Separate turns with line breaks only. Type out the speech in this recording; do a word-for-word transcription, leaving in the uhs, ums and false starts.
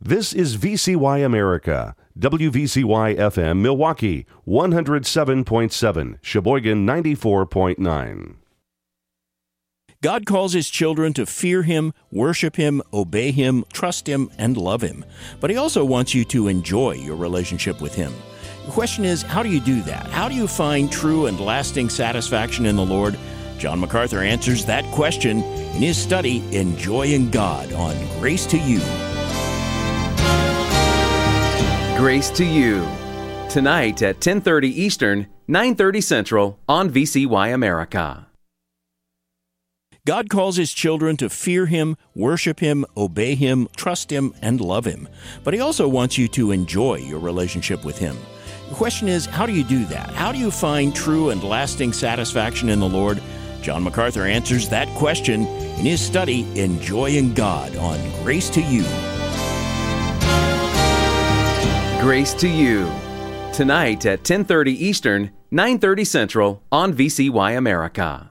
This is V C Y America, W V C Y F M Milwaukee, one oh seven point seven, Sheboygan ninety-four point nine.
God calls His children to fear Him, worship Him, obey Him, trust Him, and love Him. But He also wants you to enjoy your relationship with Him. The question is, how do you do that? How do you find true and lasting satisfaction in the Lord? John MacArthur answers that question in his study, Enjoying God, on Grace to You.
Grace to You, tonight at ten thirty Eastern, nine thirty Central on V C Y America.
God calls His children to fear Him, worship Him, obey Him, trust Him, and love Him. But He also wants you to enjoy your relationship with Him. The question is, how do you do that? How do you find true and lasting satisfaction in the Lord? John MacArthur answers that question in his study, Enjoying God, on Grace to You.
Grace to You, tonight at ten thirty Eastern, nine thirty Central on V C Y America.